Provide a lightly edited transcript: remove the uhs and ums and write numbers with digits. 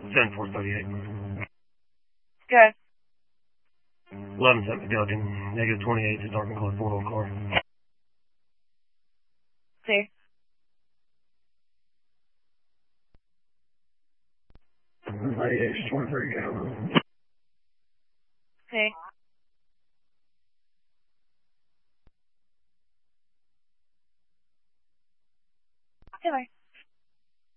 7438. Okay. 11-7 building, negative 28 to dark and close 4-door car. See. 98 23 gallons.